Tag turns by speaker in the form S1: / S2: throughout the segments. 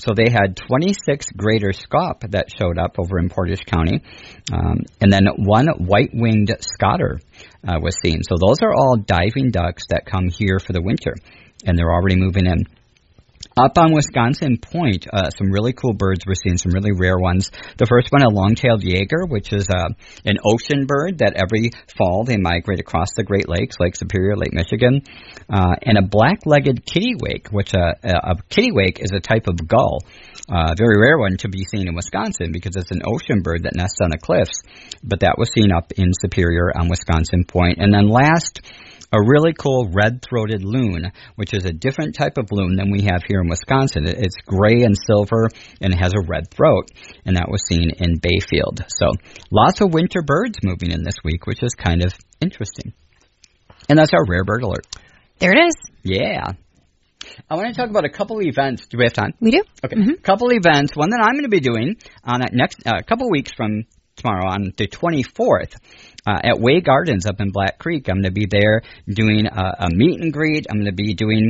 S1: So they had 26 greater scaup that showed up over in Portage County, and then one white-winged scotter was seen. So those are all diving ducks that come here for the winter, and they're already moving in. Up on Wisconsin Point, some really cool birds. We're seeing some really rare ones. The first one, a long-tailed Jaeger, which is an ocean bird that every fall they migrate across the Great Lakes, Lake Superior, Lake Michigan, and a black-legged kittiwake, which a kittiwake is a type of gull, a very rare one to be seen in Wisconsin because it's an ocean bird that nests on the cliffs, but that was seen up in Superior on Wisconsin Point. And then last, a really cool red-throated loon, which is a different type of loon than we have here in Wisconsin. It's gray and silver and has a red throat, and that was seen in Bayfield. So lots of winter birds moving in this week, which is kind of interesting. And that's our Rare Bird Alert.
S2: There it is.
S1: Yeah. I want to talk about a couple of events. Do we have time?
S2: We do.
S1: Okay. A couple of events. One that I'm going to be doing on next couple weeks from tomorrow on the 24th. At Way Gardens up in Black Creek. I'm going to be there doing a meet and greet. I'm going to be doing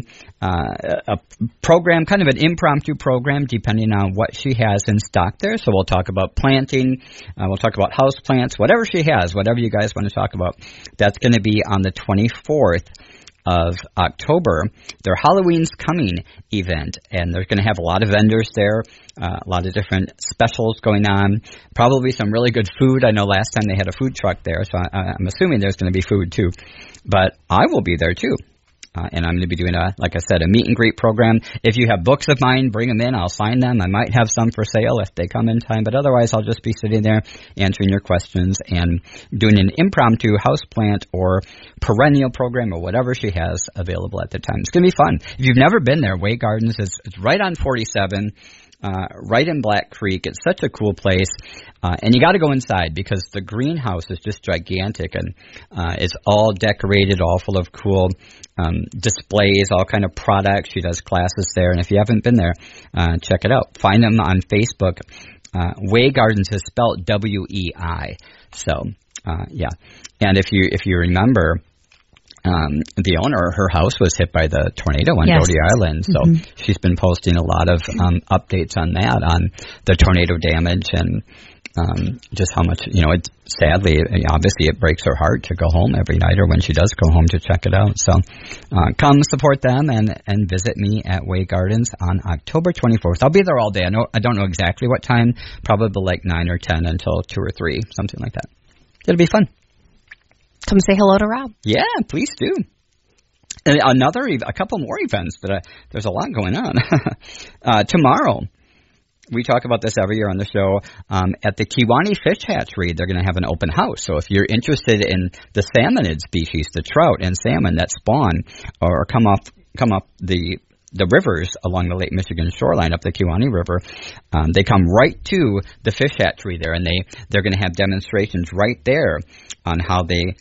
S1: a program, kind of an impromptu program, depending on what she has in stock there. So we'll talk about planting. We'll talk about house plants, whatever she has, whatever you guys want to talk about. That's going to be on the 24th of October, their Halloween's Coming event, and they're going to have a lot of vendors there, a lot of different specials going on, probably some really good food. I know last time they had a food truck there, so I'm assuming there's going to be food too, but I will be there too. And I'm going to be doing, like I said, a meet and greet program. If you have books of mine, bring them in. I'll sign them. I might have some for sale if they come in time, but otherwise I'll just be sitting there answering your questions and doing an impromptu houseplant or perennial program or whatever she has available at the time. It's going to be fun. If you've never been there, Way Gardens is right on 47. Right in Black Creek. It's such a cool place. And you got to go inside because the greenhouse is just gigantic and it's all decorated, all full of cool displays, all kind of products. She does classes there. And if you haven't been there, check it out. Find them on Facebook. Way Gardens is spelled W-E-I. So, yeah. And if you remember, the owner, her house was hit by the tornado on Brody Island, so she's been posting a lot of updates on that, on the tornado damage and just how much, sadly, obviously it breaks her heart to go home every night or when she does go home to check it out. So come support them and visit me at Way Gardens on October 24th. I'll be there all day. I don't know exactly what time, probably like 9 or 10 until 2 or 3, something like that. It'll be fun.
S2: Come say hello to Rob.
S1: Yeah, please do. And a couple more events, but there's a lot going on. Tomorrow, we talk about this every year on the show. At the Kewaunee Fish Hatchery, they're going to have an open house. So if you're interested in the salmonid species, the trout and salmon that spawn or come up the rivers along the Lake Michigan shoreline up the Kewaunee River, they come right to the fish hatchery there, and they're going to have demonstrations right there on how they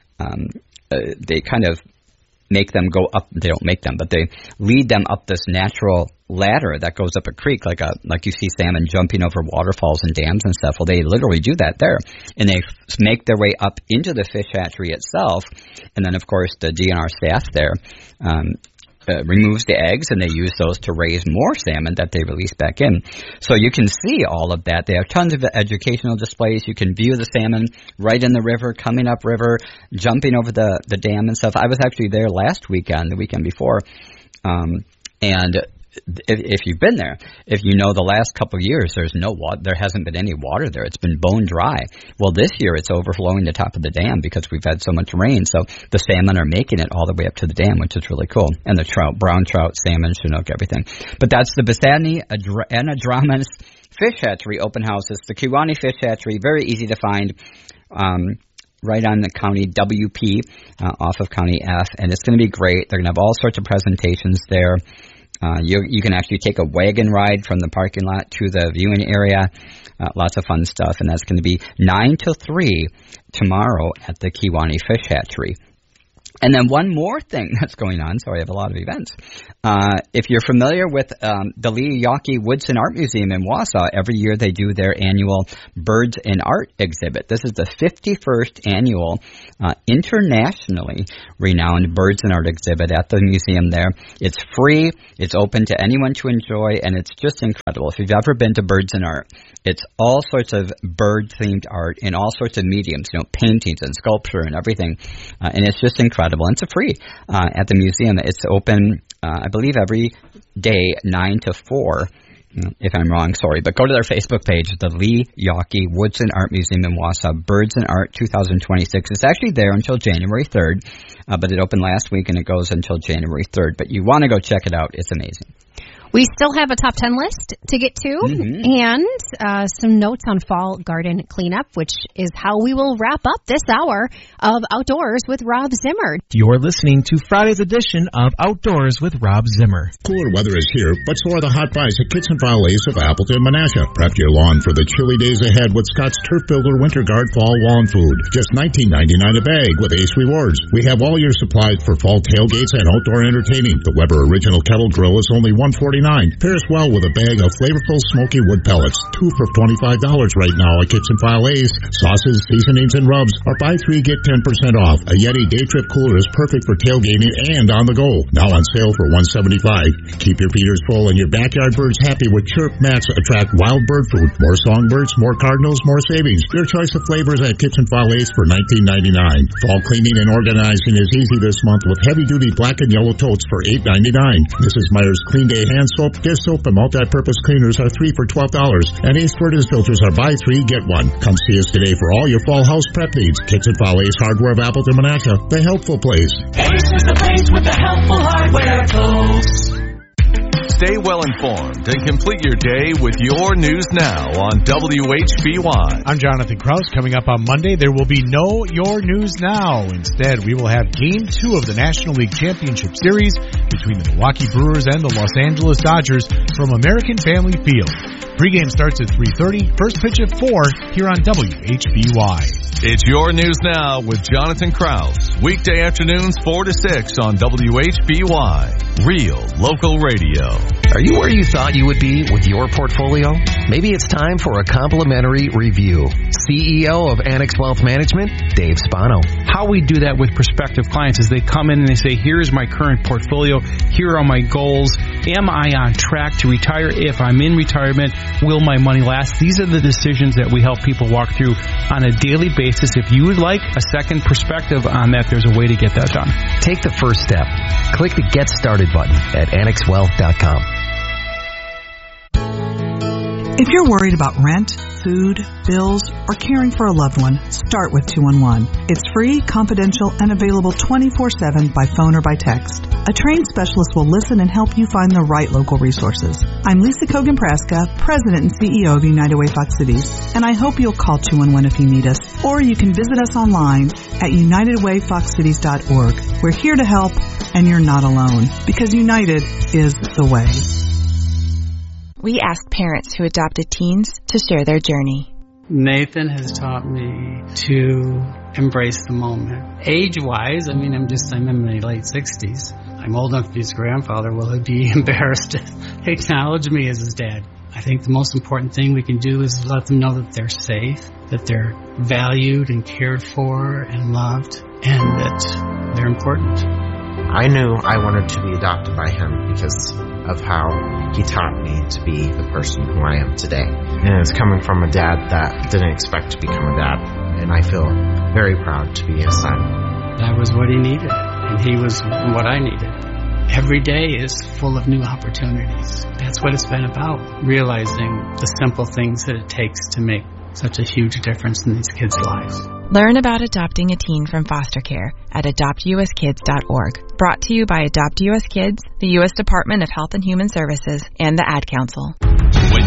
S1: kind of make them go up. They don't make them, but they lead them up this natural ladder that goes up a creek, like you see salmon jumping over waterfalls and dams and stuff. Well, they literally do that there, and they make their way up into the fish hatchery itself, and then of course the DNR staff there removes the eggs, and they use those to raise more salmon that they release back in. So you can see all of that. They have tons of educational displays. You can view the salmon right in the river, coming up river, jumping over the dam and stuff. I was actually there last weekend, the weekend before, and if you've been there, if you know the last couple of years, there's no water. There hasn't been any water there. It's been bone dry. Well, this year it's overflowing the top of the dam because we've had so much rain. So the salmon are making it all the way up to the dam, which is really cool. And the trout, brown trout, salmon, Chinook, everything. But that's the Basadney Anadromous Fish Hatchery open house. It's the Kewaunee Fish Hatchery. Very easy to find. Right on the County WP, off of County F. And it's going to be great. They're going to have all sorts of presentations there. You can actually take a wagon ride from the parking lot to the viewing area. Lots of fun stuff. And that's going to be 9 till 3 tomorrow at the Kewaunee Fish Hatchery. And then one more thing that's going on, so I have a lot of events. If you're familiar with the Lee Yawkey Woodson Art Museum in Wausau, every year they do their annual Birds in Art exhibit. This is the 51st annual internationally renowned Birds in Art exhibit at the museum there. It's free, it's open to anyone to enjoy, and it's just incredible. If you've ever been to Birds in Art, it's all sorts of bird-themed art in all sorts of mediums, paintings and sculpture and everything, and it's just incredible. And it's free at the museum. It's open, I believe, every day, 9 to 4. If I'm wrong, sorry. But go to their Facebook page, the Lee Yawkey Woodson Art Museum in Wausau, Birds in Art 2026. It's actually there until January 3rd, but it opened last week and it goes until January 3rd. But you want to go check it out. It's amazing.
S2: We still have a top 10 list to get to, and some notes on fall garden cleanup, which is how we will wrap up this hour of Outdoors with Rob Zimmer.
S3: You're listening to Friday's edition of Outdoors with Rob Zimmer.
S4: Cooler weather is here, but so are the hot buys at Kitson Fowlace of Appleton, Menasha. Prep your lawn for the chilly days ahead with Scott's Turf Builder Winter Guard Fall Lawn Food. Just $19.99 a bag with Ace Rewards. We have all your supplies for fall tailgates and outdoor entertaining. The Weber Original Kettle Grill is only $149. Pairs well with a bag of flavorful smoky wood pellets. 2 for $25 right now at Kitchen File Ace. Sauces, seasonings, and rubs are buy 3, get 10% off. A Yeti Day Trip Cooler is perfect for tailgating and on the go. Now on sale for $175. Keep your feeders full and your backyard birds happy with Chirp Mats attract wild bird food. More songbirds, more cardinals, more savings. Your choice of flavors at Kitchen File Ace for $19.99. Fall cleaning and organizing is easy this month with heavy-duty black and yellow totes for $8.99. Mrs. Meyer's Clean Day Hand Soap, Dish Soap, and multi-purpose cleaners are 3 for $12. And Ace Furnace filters are buy 3, get 1. Come see us today for all your fall house prep needs. Kitchen File Ace Hardware of Appleton, Menasha, the helpful place.
S5: Ace is the place with the helpful hardware, folks.
S6: Stay well informed and complete your day with your News Now on WHBY.
S3: I'm Jonathan Krause. Coming up on Monday, there will be no Your News Now. Instead, we will have Game 2 of the National League Championship Series between the Milwaukee Brewers and the Los Angeles Dodgers from American Family Field. Pregame starts at 3:30, first pitch at 4 here on WHBY.
S6: It's Your News Now with Jonathan Krause. Weekday afternoons 4 to 6 on WHBY. Real local radio.
S7: Are you where you thought you would be with your portfolio? Maybe it's time for a complimentary review. CEO of Annex Wealth Management, Dave Spano.
S8: How we do that with prospective clients is they come in and they say, here's my current portfolio, here are my goals, am I on track to retire? If I'm in retirement, will my money last? These are the decisions that we help people walk through on a daily basis. If you would like a second perspective on that, there's a way to get that done.
S7: Take the first step. Click the Get Started button at annexwealth.com.
S9: If you're worried about rent, food, bills, or caring for a loved one, start with 211. It's free, confidential, and available 24/7 by phone or by text. A trained specialist will listen and help you find the right local resources. I'm Lisa Kogan-Praska, President and CEO of United Way Fox Cities, and I hope you'll call 211 if you need us, or you can visit us online at unitedwayfoxcities.org. We're here to help, and you're not alone, because United is the way.
S10: We asked parents who adopted teens to share their journey.
S11: Nathan has taught me to embrace the moment. Age-wise, I'm in my late 60s. I'm old enough to be his grandfather. Will he be embarrassed to acknowledge me as his dad? I think the most important thing we can do is let them know that they're safe, that they're valued and cared for and loved, and that they're important.
S12: I knew I wanted to be adopted by him because of how he taught me to be the person who I am today. And it's coming from a dad that didn't expect to become a dad. And I feel very proud to be his son.
S11: That was what he needed, and he was what I needed. Every day is full of new opportunities. That's what it's been about, realizing the simple things that it takes to make such a huge difference in these kids' lives.
S10: Learn about adopting a teen from foster care at adoptuskids.org. Brought to you by Adopt U.S. Kids, the U.S. Department of Health and Human Services, and the Ad Council.
S6: When you want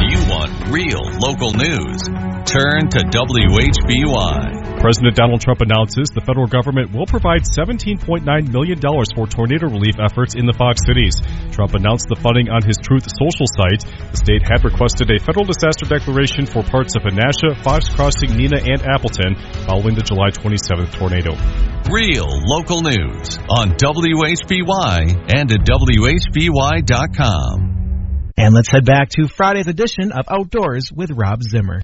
S6: want real local news, turn to WHBY.
S13: President Donald Trump announces the federal government will provide $17.9 million for tornado relief efforts in the Fox cities. Trump announced the funding on his Truth Social site. The state had requested a federal disaster declaration for parts of Menasha, Fox Crossing, Neenah, and Appleton following the July 27th tornado.
S6: Real local news on WHBY and at WHBY.com.
S14: And let's head back to Friday's edition of Outdoors with Rob Zimmer.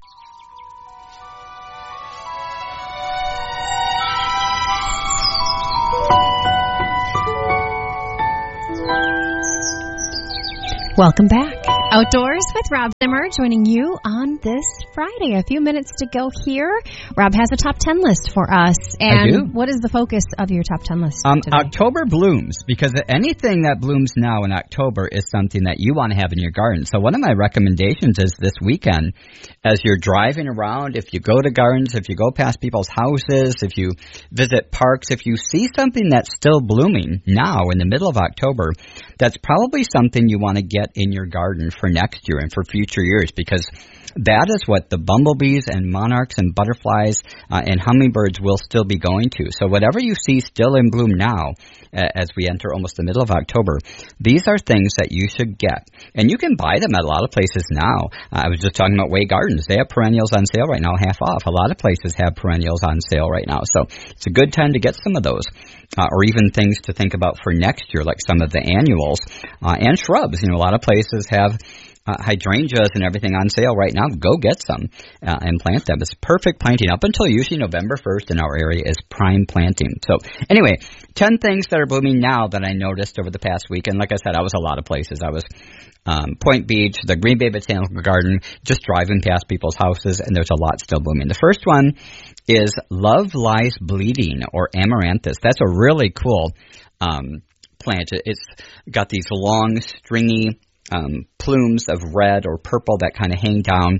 S2: Welcome back. Outdoors with Rob Zimmer joining you on this Friday. A few minutes to go here. Rob has a top 10 list for us. And
S1: I do.
S2: What is the focus of your top 10 list today?
S1: October blooms, because anything that blooms now in October is something that you want to have in your garden. So one of my recommendations is this weekend, as you're driving around, if you go to gardens, if you go past people's houses, if you visit parks, if you see something that's still blooming now in the middle of October, that's probably something you want to get in your garden for next year and for future years, because that is what the bumblebees and monarchs and butterflies and hummingbirds will still be going to. So whatever you see still in bloom now, as we enter almost the middle of October, these are things that you should get. And you can buy them at a lot of places now. I was just talking about Way Gardens. They have perennials on sale right now, half off. A lot of places have perennials on sale right now. So it's a good time to get some of those. Or even things to think about for next year, like some of the annuals and shrubs. You know, a lot of places have hydrangeas and everything on sale right now. Go get some and plant them. It's perfect planting. Up until usually November 1st in our area is prime planting. So anyway, 10 things that are blooming now that I noticed over the past week. And like I said, I was a lot of places. I was Point Beach, the Green Bay Botanical Garden, just driving past people's houses, and there's a lot still blooming. The first one is Love Lies Bleeding, or Amaranthus. That's a really cool plant. It's got these long, stringy plumes of red or purple that kind of hang down.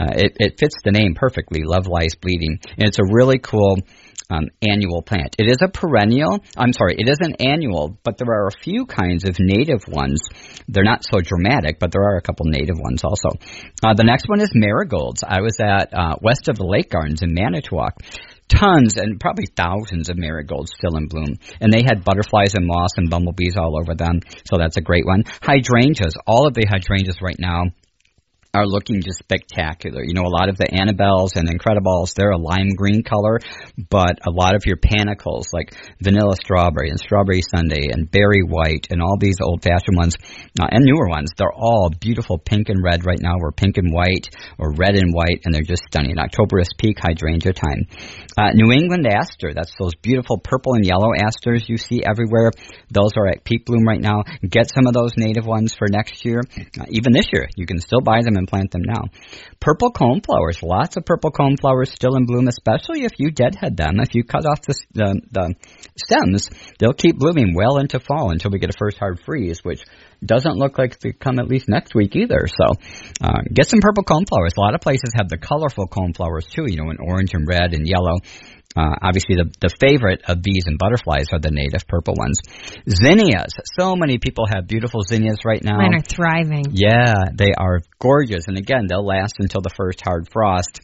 S1: It fits the name perfectly, Love Lies Bleeding. And it's a really cool annual plant. It is a perennial. It is an annual, but there are a few kinds of native ones. They're not so dramatic, but there are a couple native ones also. The next one is marigolds. I was at west of the Lake Gardens in Manitowoc. Tons and probably thousands of marigolds still in bloom. And they had butterflies and moths and bumblebees all over them. So that's a great one. Hydrangeas. All of the hydrangeas right now are looking just spectacular. You know, a lot of the Annabelles and Incredibles, they're a lime green color, but a lot of your panicles like Vanilla Strawberry and Strawberry Sundae and Berry White and all these old-fashioned ones and newer ones, they're all beautiful pink and red right now, or pink and white or red and white, and they're just stunning. October is peak hydrangea time. New England aster, that's those beautiful purple and yellow asters you see everywhere. Those are at peak bloom right now. Get some of those native ones for next year. Even this year, you can still buy them and plant them now. Purple coneflowers, lots of purple coneflowers still in bloom, especially if you deadhead them. If you cut off the stems, they'll keep blooming well into fall until we get a first hard freeze, which doesn't look like to come at least next week either. So get some purple coneflowers. A lot of places have the colorful coneflowers too, you know, in orange and red and yellow. Obviously, the favorite of bees and butterflies are the native purple ones. Zinnias. So many people have beautiful zinnias right now.
S2: Mine are thriving.
S1: Yeah, they are gorgeous. And again, they'll last until the first hard frost.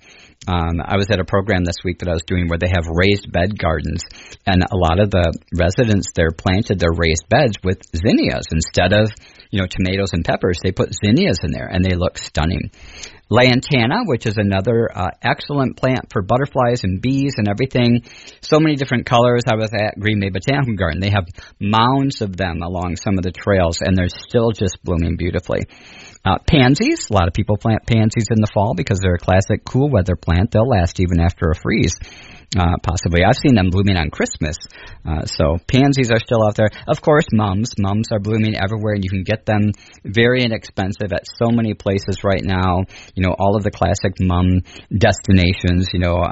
S1: I was at a program this week that I was doing where they have raised bed gardens, and a lot of the residents there planted their raised beds with zinnias instead of, you know, tomatoes and peppers. They put zinnias in there, and they look stunning. Lantana, which is another excellent plant for butterflies and bees and everything. So many different colors. I was at Green Bay Botanical Garden. They have mounds of them along some of the trails, and they're still just blooming beautifully. Pansies. A lot of people plant pansies in the fall because they're a classic cool weather plant. They'll last even after a freeze. Possibly. I've seen them blooming on Christmas. So pansies are still out there. Of course, mums. Mums are blooming everywhere, and you can get them very inexpensive at so many places right now. You know, all of the classic mum destinations, you know,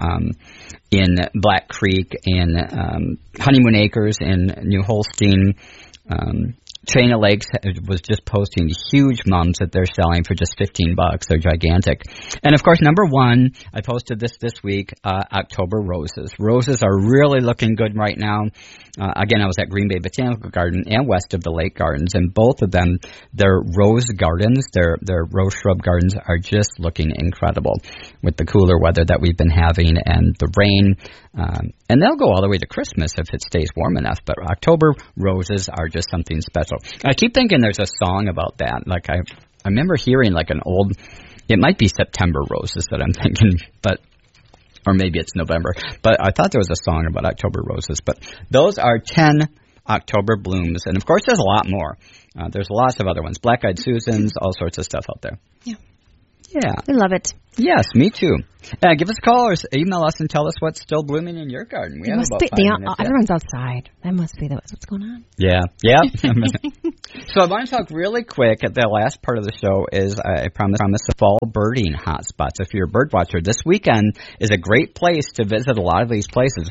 S1: in Black Creek, in Honeymoon Acres, in New Holstein, Chain of Lakes was just posting huge mums that they're selling for just $15. They're gigantic. And of course, number one, I posted this week, October roses. Roses are really looking good right now. Again, I was at Green Bay Botanical Garden and west of the Lake Gardens, and both of them, their rose gardens, their rose shrub gardens are just looking incredible with the cooler weather that we've been having and the rain. And they'll go all the way to Christmas if it stays warm enough. But October roses are just something special. I keep thinking there's a song about that. Like I remember hearing like an old, it might be September roses that I'm thinking, but or maybe it's November. But I thought there was a song about October roses. But those are 10 October blooms. And, of course, there's a lot more. There's lots of other ones. Black-eyed Susans, all sorts of stuff out there.
S2: Yeah.
S1: Yeah.
S2: I love it.
S1: Yes, me too. Give us a call or email us and tell us what's still blooming in your garden. We have about 5 minutes.
S2: Everyone's outside. That must be what's going on.
S1: Yeah. So I want to talk really quick at the last part of the show is I promise the fall birding hotspots. If you're a bird watcher, this weekend is a great place to visit a lot of these places.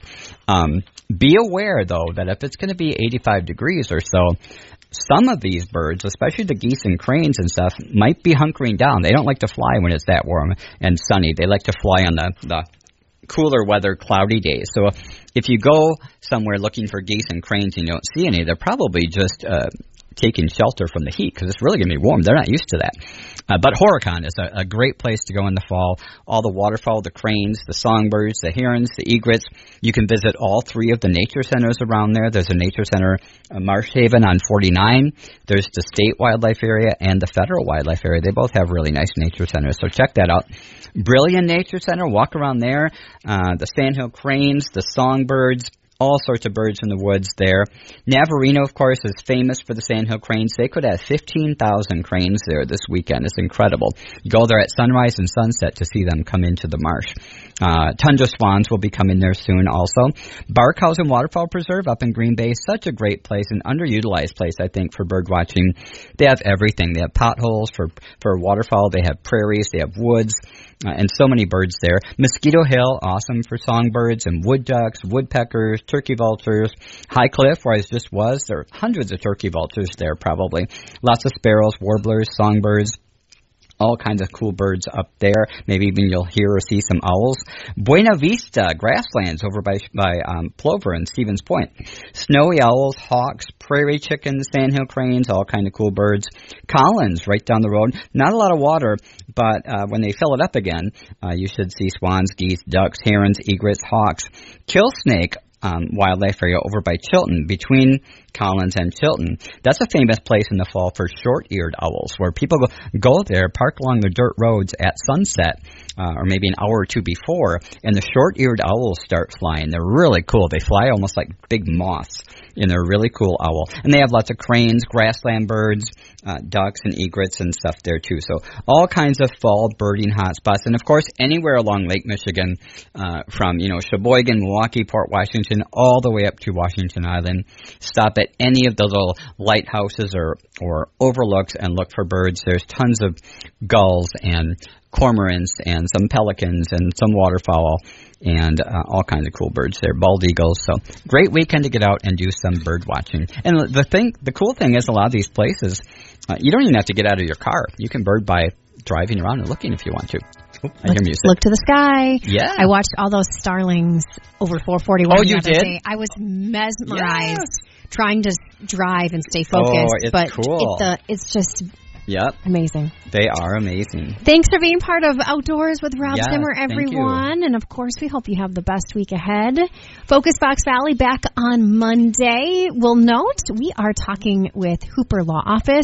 S1: Be aware, though, that if it's going to be 85 degrees or so, some of these birds, especially the geese and cranes and stuff, might be hunkering down. They don't like to fly when it's that warm and sunny. They like to fly on the cooler weather, cloudy days. So if you go somewhere looking for geese and cranes and you don't see any, they're probably just taking shelter from the heat because it's really going to be warm. They're not used to that. But Horicon is a great place to go in the fall. All the waterfowl, the cranes, the songbirds, the herons, the egrets. You can visit all 3 of the nature centers around there. There's a nature center, Marsh Haven on 49. There's the state wildlife area and the federal wildlife area. They both have really nice nature centers, so check that out. Brilliant Nature Center, walk around there. The sandhill cranes, the songbirds, all sorts of birds in the woods there. Navarino, of course, is famous for the sandhill cranes. They could have 15,000 cranes there this weekend. It's incredible. You go there at sunrise and sunset to see them come into the marsh. Tundra swans will be coming there soon also. Barkhausen Waterfowl Preserve up in Green Bay, such a great place, an underutilized place, I think, for bird watching. They have everything. They have potholes for waterfowl. They have prairies. They have woods. And so many birds there. Mosquito Hill, awesome for songbirds and wood ducks, woodpeckers, turkey vultures. High Cliff, where I just was, there are hundreds of turkey vultures there probably. Lots of sparrows, warblers, songbirds. All kinds of cool birds up there. Maybe even you'll hear or see some owls. Buena Vista, grasslands over by Plover and Stevens Point. Snowy owls, hawks, prairie chickens, sandhill cranes, all kind of cool birds. Collins, right down the road. Not a lot of water, but when they fill it up again, you should see swans, geese, ducks, herons, egrets, hawks. Killsnake wildlife area over by Chilton, between Collins and Chilton. That's a famous place in the fall for short-eared owls, where people go there, park along the dirt roads at sunset, or maybe an hour or two before, and the short-eared owls start flying. They're really cool. They fly almost like big moths, and they're a really cool owl. And they have lots of cranes, grassland birds, ducks and egrets and stuff there too. So all kinds of fall birding hotspots. And of course, anywhere along Lake Michigan, from Sheboygan, Milwaukee, Port Washington, all the way up to Washington Island. Stop at any of the little lighthouses or overlooks and look for birds. There's tons of gulls and cormorants and some pelicans and some waterfowl and all kinds of cool birds there, bald eagles. So great weekend to get out and do some bird watching. And the cool thing is a lot of these places, you don't even have to get out of your car. You can bird by driving around and looking if you want to. I hear music.
S2: Look to the sky.
S1: Yeah.
S2: I watched all those starlings over 441.
S1: Oh, you did?
S2: Day. I was mesmerized trying to drive and stay focused.
S1: Oh, it's
S2: but
S1: cool.
S2: It's just
S1: Yep.
S2: amazing.
S1: They are amazing.
S2: Thanks for being part of Outdoors with Rob
S1: Yes,
S2: Zimmer,
S1: thank
S2: everyone. And of course, we hope you have the best week ahead. Focus Fox Valley back on Monday. We'll note we are talking with Hooper Law Office,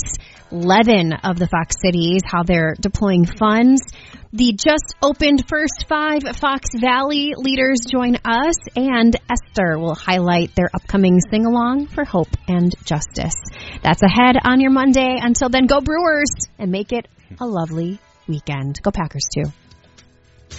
S2: 11 of the Fox cities, how they're deploying funds. The just opened First 5 Fox Valley leaders join us, and Esther will highlight their upcoming sing-along for hope and justice. That's ahead on your Monday. Until then, go Brewers and make it a lovely weekend. Go Packers, too.